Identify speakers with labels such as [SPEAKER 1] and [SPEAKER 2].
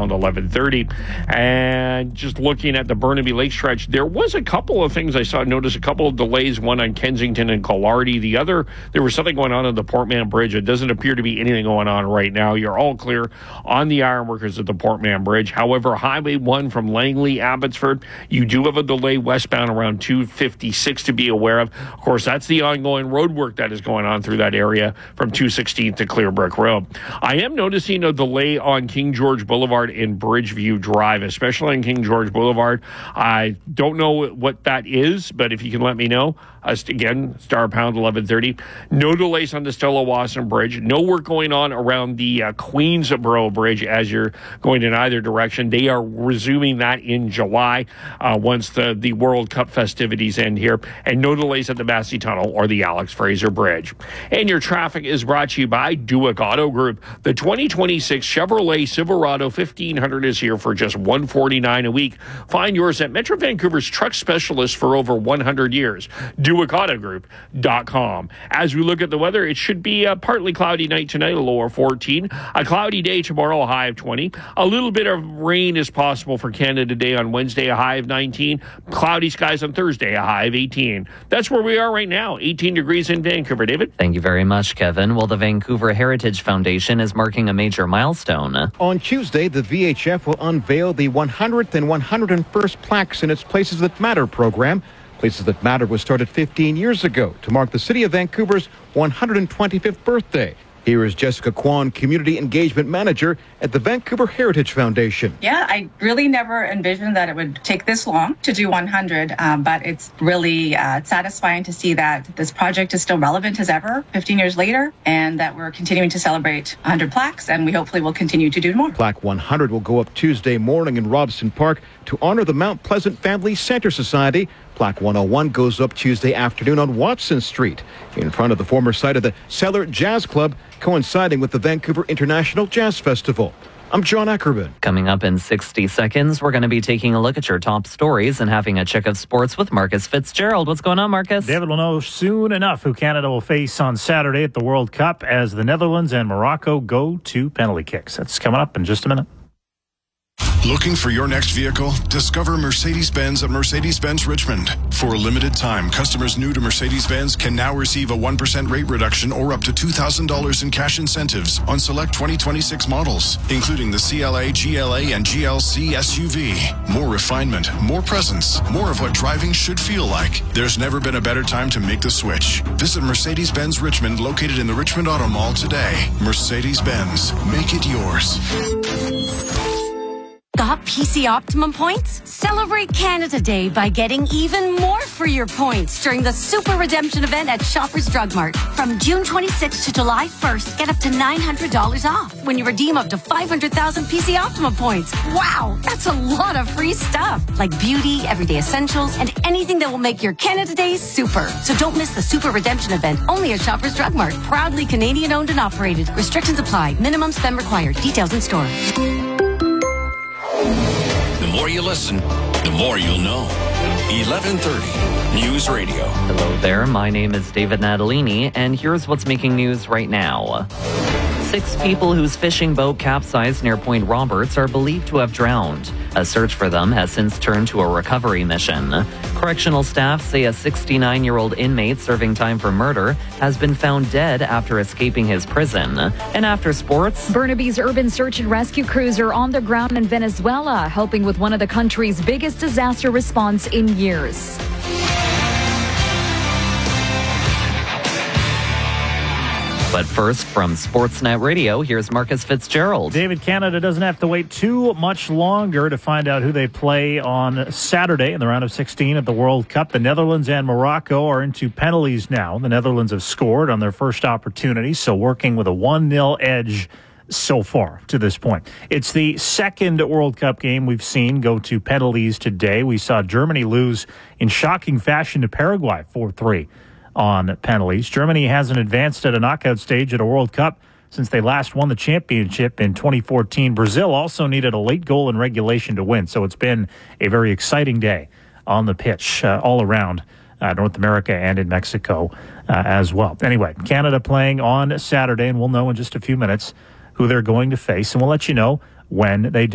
[SPEAKER 1] pound 11.30. And just looking at the Burnaby Lake stretch, there was a couple of things I noticed a couple of delays, one on Kensington and Collardy. The other, there was something going on the Portman Bridge. It doesn't appear to be anything going on right now. You're all clear on the ironworkers at the Portman Bridge. However, Highway 1 from Langley, Abbotsford, you do have a delay westbound around 256 to be aware of. Of course, that's the ongoing road work that is going on through that area from 216 to Clearbrick Road. I am noticing a delay on King George Boulevard and Bridgeview Drive, especially on King George Boulevard. I don't know what that is, but if you can let me know. Again, star pound 11.30. No delays on the Stella Wasson Bridge. No work going on around the Queensboro Bridge as you're going in either direction. They are resuming that in July once the World Cup festivities end here. And no delays at the Massey Tunnel or the Alex Fraser Bridge. And your traffic is brought to you by Duick Auto Group. The 2026 Chevrolet Silverado 1500 is here for just $149 a week. Find yours at Metro Vancouver's truck specialist for over 100 years. DuickAutoGroup.com. As we look at the weather, it should be a partly cloudy night tonight, a low of 14. A cloudy day tomorrow, a high of 20. A little bit of rain is possible for Canada Day on Wednesday, a high of 19. Cloudy skies on Thursday, a high of 18. That's where we are right now, 18 degrees in Vancouver. David?
[SPEAKER 2] Thank you very much, Kevin. Well, the Vancouver Heritage Foundation is marking a major milestone.
[SPEAKER 3] On Tuesday, the VHF will unveil the 100th and 101st plaques in its Places That Matter program. Places That Matter was started 15 years ago to mark the city of Vancouver's 125th birthday. Here is Jessica Kwan, Community Engagement Manager at the Vancouver Heritage Foundation.
[SPEAKER 4] Yeah, I really never envisioned that it would take this long to do 100, but it's really satisfying to see that this project is still relevant as ever 15 years later, and that we're continuing to celebrate 100 plaques, and we hopefully will continue to do more.
[SPEAKER 3] Plaque 100 will go up Tuesday morning in Robson Park to honor the Mount Pleasant Family Center Society. Plaque 101 goes up Tuesday afternoon on Watson Street in front of the former site of the Cellar Jazz Club, coinciding with the Vancouver International Jazz Festival. I'm John Ackerman.
[SPEAKER 2] Coming up in 60 seconds, we're going to be taking a look at your top stories and having a check of sports with Marcus Fitzgerald. What's going on, Marcus?
[SPEAKER 5] David will know soon enough who Canada will face on Saturday at the World Cup as the Netherlands and Morocco go to penalty kicks. That's coming up in just a minute.
[SPEAKER 6] Looking for your next vehicle? Discover Mercedes-Benz at Mercedes-Benz Richmond. For a limited time, customers new to Mercedes-Benz can now receive a 1% rate reduction or up to $2,000 in cash incentives on select 2026 models, including the CLA, GLA, and GLC SUV. More refinement, more presence, more of what driving should feel like. There's never been a better time to make the switch. Visit Mercedes-Benz Richmond, located in the Richmond Auto Mall today. Mercedes-Benz, make it yours.
[SPEAKER 7] Got PC Optimum points? Celebrate Canada Day by getting even more for your points during the Super Redemption event at Shoppers Drug Mart. From June 26th to July 1st, get up to $900 off when you redeem up to 500,000 PC Optimum points. Wow, that's a lot of free stuff, like beauty, everyday essentials, and anything that will make your Canada Day super. So don't miss the Super Redemption event, only at Shoppers Drug Mart. Proudly Canadian owned and operated. Restrictions apply. Minimum spend required. Details in store.
[SPEAKER 8] The more you listen, the more you'll know. 1130 News Radio.
[SPEAKER 2] Hello there. My name is David Natalini, and here's what's making news right now. 6 people whose fishing boat capsized near Point Roberts are believed to have drowned. A search for them has since turned to a recovery mission. Correctional staff say a 69-year-old inmate serving time for murder has been found dead after escaping his prison. And after sports,
[SPEAKER 9] Burnaby's urban search and rescue crews are on the ground in Venezuela, helping with one of the country's biggest disaster response in years.
[SPEAKER 2] But first, from Sportsnet Radio, here's Marcus Fitzgerald.
[SPEAKER 5] David, Canada doesn't have to wait too much longer to find out who they play on Saturday in the round of 16 at the World Cup. The Netherlands and Morocco are into penalties now. The Netherlands have scored on their first opportunity, so working with a 1-0 edge so far to this point. It's the second World Cup game we've seen go to penalties today. We saw Germany lose in shocking fashion to Paraguay 4-3. On penalties. Germany hasn't advanced at a knockout stage at a World Cup since they last won the championship in 2014. Brazil also needed a late goal in regulation to win, so it's been a very exciting day on the pitch all around North America and in Mexico as well. Anyway, Canada playing on Saturday, and we'll know in just a few minutes who they're going to face, and we'll let you know when they do.